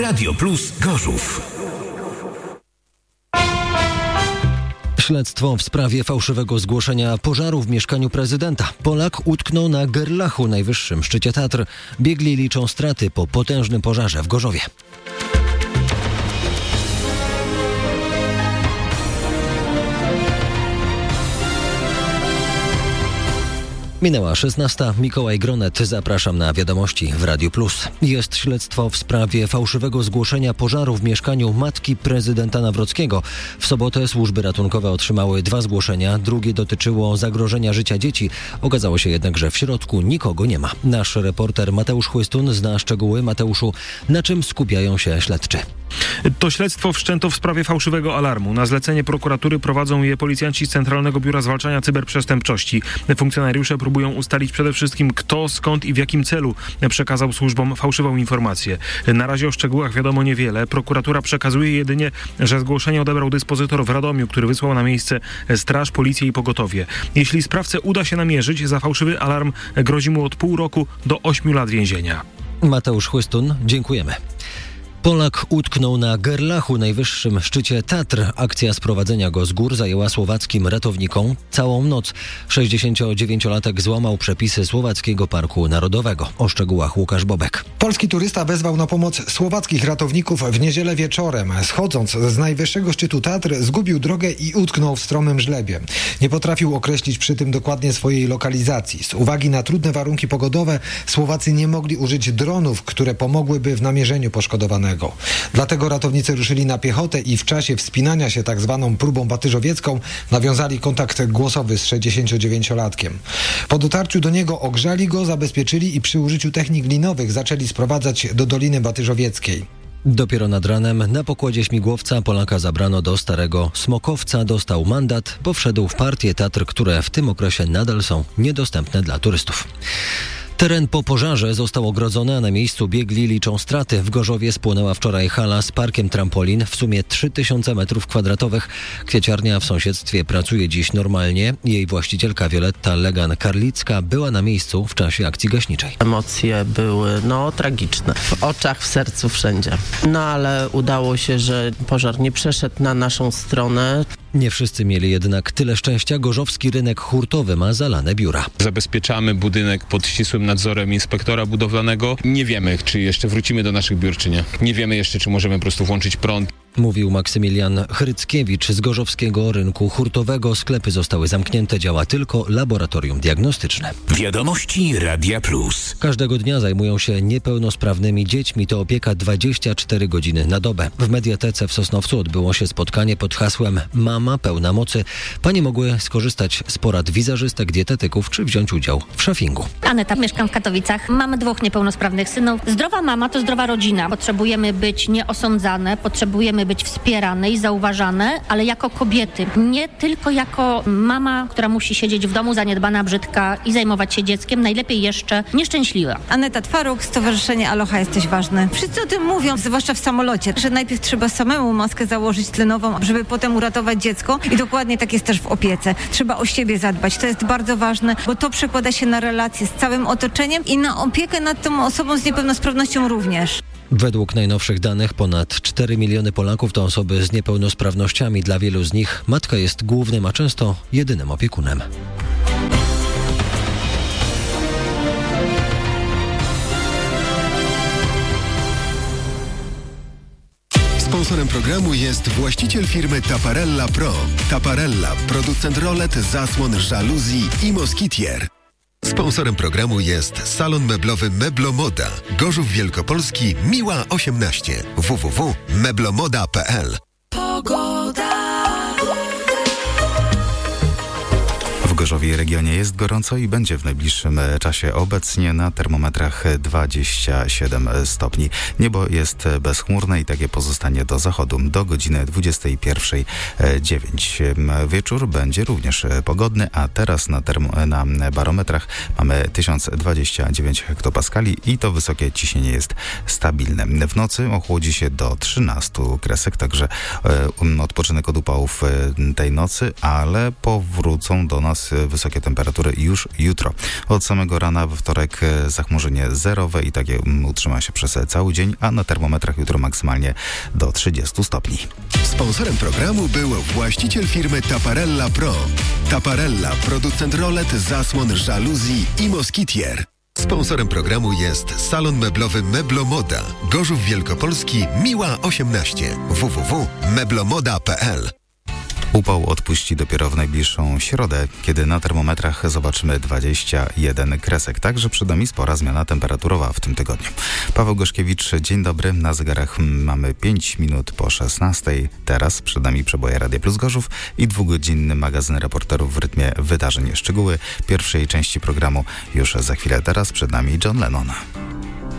Radio Plus Gorzów. Śledztwo w sprawie fałszywego zgłoszenia pożaru w mieszkaniu prezydenta. Polak utknął na Gerlachu, najwyższym szczycie Tatr. Biegli liczą straty po potężnym pożarze w Gorzowie. Minęła 16. Mikołaj Gronet. Zapraszam na wiadomości w Radiu Plus. Jest śledztwo w sprawie fałszywego zgłoszenia pożaru w mieszkaniu matki prezydenta Nawrockiego. W sobotę służby ratunkowe otrzymały 2 zgłoszenia. Drugie dotyczyło zagrożenia życia dzieci. Okazało się jednak, że w środku nikogo nie ma. Nasz reporter Mateusz Chłystun zna szczegóły. Mateuszu, na czym skupiają się śledczy? To śledztwo wszczęto w sprawie fałszywego alarmu. Na zlecenie prokuratury prowadzą je policjanci z Centralnego Biura Zwalczania Cyberprzestępczości. Funkcjonariusze próbują ustalić przede wszystkim, kto, skąd i w jakim celu przekazał służbom fałszywą informację. Na razie o szczegółach wiadomo niewiele. Prokuratura przekazuje jedynie, że zgłoszenie odebrał dyspozytor w Radomiu, który wysłał na miejsce straż, policję i pogotowie. Jeśli sprawcę uda się namierzyć, za fałszywy alarm grozi mu od pół roku do 8 lat więzienia. Mateusz Chłystun, dziękujemy. Polak utknął na Gerlachu, najwyższym szczycie Tatr. Akcja sprowadzenia go z gór zajęła słowackim ratownikom całą noc. 69-latek złamał przepisy Słowackiego Parku Narodowego. O szczegółach Łukasz Bobek. Polski turysta wezwał na pomoc słowackich ratowników w niedzielę wieczorem. Schodząc z najwyższego szczytu Tatr, zgubił drogę i utknął w stromym żlebie. Nie potrafił określić przy tym dokładnie swojej lokalizacji. Z uwagi na trudne warunki pogodowe Słowacy nie mogli użyć dronów, które pomogłyby w namierzeniu poszkodowanego. Dlatego ratownicy ruszyli na piechotę i w czasie wspinania się tak zwaną próbą batyżowiecką nawiązali kontakt głosowy z 69-latkiem. Po dotarciu do niego ogrzali go, zabezpieczyli i przy użyciu technik linowych zaczęli sprowadzać do Doliny Batyżowieckiej. Dopiero nad ranem na pokładzie śmigłowca Polaka zabrano do Starego Smokowca. Dostał mandat, bo wszedł w partię Tatr, które w tym okresie nadal są niedostępne dla turystów. Teren po pożarze został ogrodzony, a na miejscu biegli liczą straty. W Gorzowie spłonęła wczoraj hala z parkiem trampolin, w sumie 3000 m2. Kwieciarnia w sąsiedztwie pracuje dziś normalnie. Jej właścicielka Wioletta Legan-Karlicka była na miejscu w czasie akcji gaśniczej. Emocje były tragiczne. W oczach, w sercu, wszędzie. Ale udało się, że pożar nie przeszedł na naszą stronę. Nie wszyscy mieli jednak tyle szczęścia. Gorzowski rynek hurtowy ma zalane biura. Zabezpieczamy budynek pod ścisłym nadzorem inspektora budowlanego. Nie wiemy, czy jeszcze wrócimy do naszych biur, czy nie. Nie wiemy jeszcze, czy możemy po prostu włączyć prąd. Mówił Maksymilian Chryckiewicz z gorzowskiego rynku hurtowego. Sklepy zostały zamknięte, działa tylko laboratorium diagnostyczne. Wiadomości Radia Plus. Każdego dnia zajmują się niepełnosprawnymi dziećmi. To opieka 24 godziny na dobę. W Mediatece w Sosnowcu odbyło się spotkanie pod hasłem Mama pełna mocy. Panie mogły skorzystać z porad wizerzystek, dietetyków czy wziąć udział w szafingu. Aneta, mieszkam w Katowicach. Mamy 2 niepełnosprawnych synów. Zdrowa mama to zdrowa rodzina. Potrzebujemy być nieosądzane, potrzebujemy być wspierane i zauważane, ale jako kobiety. Nie tylko jako mama, która musi siedzieć w domu, zaniedbana, brzydka i zajmować się dzieckiem, najlepiej jeszcze nieszczęśliwa. Aneta Twaruk, Stowarzyszenie Aloha Jesteś Ważny. Wszyscy o tym mówią, zwłaszcza w samolocie, że najpierw trzeba samemu maskę założyć tlenową, żeby potem uratować dziecko i dokładnie tak jest też w opiece. Trzeba o siebie zadbać. To jest bardzo ważne, bo to przekłada się na relacje z całym otoczeniem i na opiekę nad tą osobą z niepełnosprawnością również. Według najnowszych danych ponad 4 miliony Polaków to osoby z niepełnosprawnościami. Dla wielu z nich matka jest głównym, a często jedynym opiekunem. Sponsorem programu jest właściciel firmy Taparella Pro. Taparella, producent rolet, zasłon, żaluzji i moskitier. Sponsorem programu jest salon meblowy Meblomoda. Gorzów Wielkopolski, Miła 18. www.meblomoda.pl. Pogoda. W Gorzowie i regionie jest gorąco i będzie w najbliższym czasie. Obecnie na termometrach 27 stopni. Niebo jest bezchmurne i takie pozostanie do zachodu do godziny 21:09. Wieczór będzie również pogodny, a teraz na barometrach mamy 1029 hektopaskali i to wysokie ciśnienie jest stabilne. W nocy ochłodzi się do 13 kresek, także odpoczynek od upałów tej nocy, ale powrócą do nas wysokie temperatury już jutro. Od samego rana we wtorek zachmurzenie zerowe i takie utrzyma się przez cały dzień, a na termometrach jutro maksymalnie do 30 stopni. Sponsorem programu był właściciel firmy Taparella Pro. Taparella, producent rolet, zasłon, żaluzji i moskitier. Sponsorem programu jest salon meblowy Meblomoda. Gorzów Wielkopolski, Miła 18. www.meblomoda.pl. Upał odpuści dopiero w najbliższą środę, kiedy na termometrach zobaczymy 21 kresek. Także przed nami spora zmiana temperaturowa w tym tygodniu. Paweł Gorzkiewicz, dzień dobry. Na zegarach mamy 5 minut po 16. Teraz przed nami przeboje Radia Plus Gorzów i 2-godzinny magazyn reporterów w rytmie wydarzeń. Szczegóły pierwszej części programu już za chwilę. Teraz przed nami John Lennon.